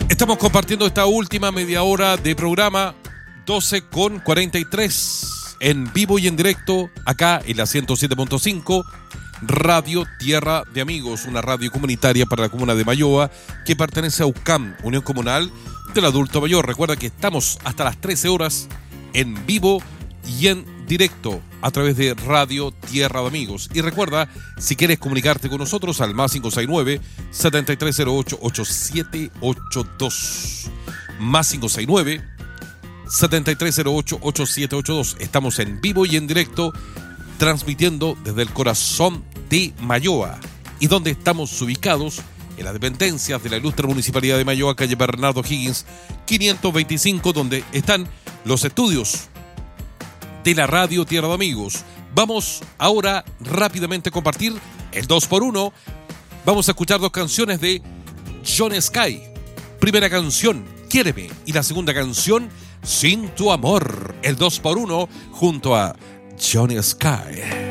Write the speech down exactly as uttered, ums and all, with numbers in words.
Estamos compartiendo esta última media hora de programa, doce con cuarenta y tres, en vivo y en directo, acá en la ciento siete punto cinco, Radio Tierra de Amigos, una radio comunitaria para la comuna de Mayoa, que pertenece a U C A M, Unión Comunal del Adulto Mayor. Recuerda que estamos hasta las trece horas en vivo y en directo a través de Radio Tierra de Amigos. Y recuerda, si quieres comunicarte con nosotros, al más cinco seis nueve, siete tres cero ocho, ocho siete ocho dos. Más cinco seis nueve, siete tres cero ocho, ocho siete ocho dos. Estamos en vivo y en directo, transmitiendo desde el corazón de Mayoa. ¿Y dónde estamos ubicados? En las dependencias de la ilustre Municipalidad de Mayoa, calle Bernardo Higgins quinientos veinticinco, donde están los estudios de la Radio Tierra de Amigos. Vamos ahora rápidamente a compartir el dos por uno. Vamos a escuchar dos canciones de John Sky. Primera canción, Quiéreme, y la segunda canción, Sin tu amor. El dos por uno junto a John Sky.